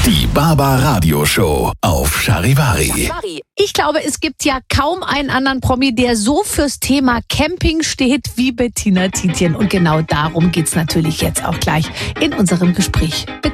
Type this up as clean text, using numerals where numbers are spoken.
Die Barbara Show auf Charivari. Ich glaube, es gibt ja kaum einen anderen Promi, der so fürs Thema Camping steht wie Bettina Tietjen. Und genau darum geht's natürlich jetzt auch gleich in unserem Gespräch. Bitte.